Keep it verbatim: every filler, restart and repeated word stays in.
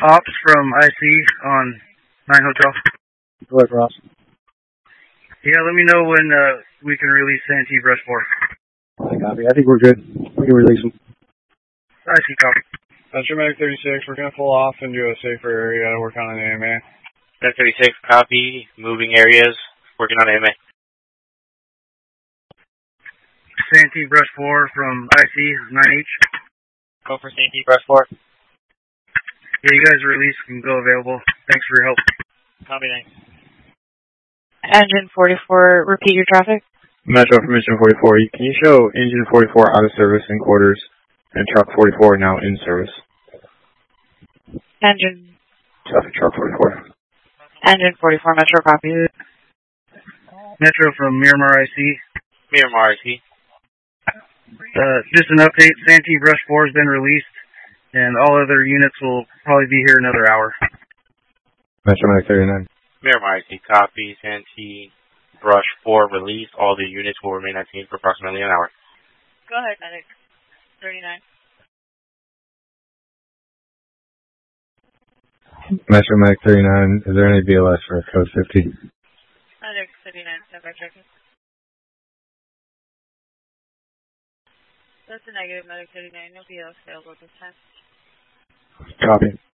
Ops from I C on nine Hotel. Go ahead, Ross. Yeah, let me know when uh, we can release Santee Brush four. I copy. I think we're good. We can release them. I C copy. Metro Medic thirty-six, we're going to pull off and do a safer area to work on an A M A. Medic thirty-six, copy. Moving areas, working on A M A. Santee Brush four from I C nine H. Go for Santee Brush four. Yeah, you guys release can go available. Thanks for your help. Copy, thanks. Engine forty-four, repeat your traffic. Metro from Engine forty-four, can you show Engine forty-four out of service in quarters and Truck forty-four now in service? Engine. Traffic Truck forty-four. Engine forty-four, Metro copy. Metro from Miramar I C. Miramar I C. Uh, just an update, Santee Brush four has been released, and all other units will probably be here another hour. Metro Medic thirty-nine. Miramar I C, copy. Santee Brush four released. All the units will remain at scene for approximately an hour. Go ahead, Medic thirty-nine. Metro Medic thirty-nine, is there any B L S for code fifty? Medic thirty-nine, stand by checking. That's a negative, Medic thirty-nine. No B L S available at this time. Copy.